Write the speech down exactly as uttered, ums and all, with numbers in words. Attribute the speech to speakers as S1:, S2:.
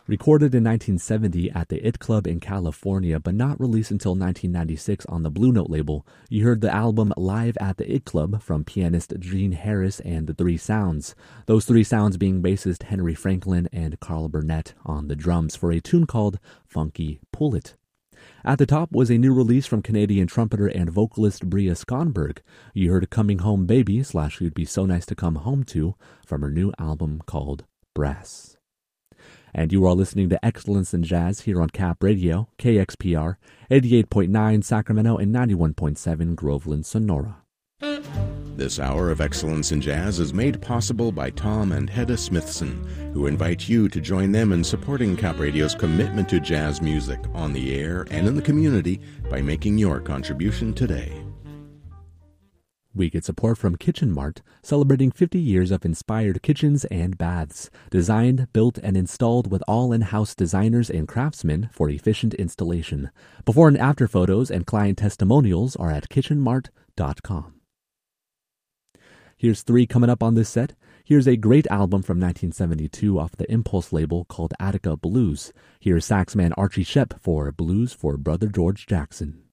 S1: Recorded in nineteen seventy at the It Club in California, but not released until nineteen ninety-six on the Blue Note label, you heard the album Live at the It Club from pianist Gene Harris and the Three Sounds. Those three sounds being bassist Henry Franklin and Carl Burnett on the drums for a tune called Funky Pull It. At the top was a new release from Canadian trumpeter and vocalist Bria Skonberg. You heard Coming Home Baby slash You'd Be So Nice to Come Home To from her new album called Brass. And you are listening to Excellence in Jazz here on Cap Radio, K X P R, eighty-eight point nine Sacramento and ninety-one point seven Groveland, Sonora.
S2: This hour of Excellence in Jazz is made possible by Tom and Hedda Smithson, who invite you to join them in supporting Cap Radio's commitment to jazz music on the air and in the community by making your contribution today.
S1: We get support from Kitchen Mart, celebrating fifty years of inspired kitchens and baths, designed, built, and installed with all in-house designers and craftsmen for efficient installation. Before and after photos and client testimonials are at kitchen mart dot com. Here's three coming up on this set. Here's a great album from nineteen seventy-two off the Impulse label called Attica Blues. Here's saxman Archie Shepp for Blues for Brother George Jackson.